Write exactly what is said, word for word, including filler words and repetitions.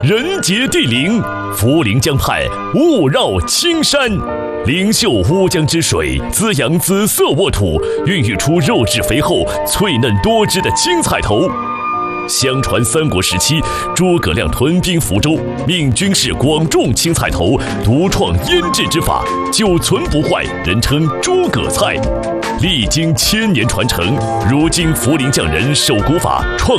人杰地灵，涪陵江畔雾绕青山，灵秀乌江之水滋养紫色沃土，孕育出肉质肥厚、脆嫩多汁的青菜头。相传三国时期，诸葛亮屯兵福州，命军士广种青菜头，独创腌制之法，久存不坏，人称诸葛菜。历经千年传承，如今涪陵匠人手古法创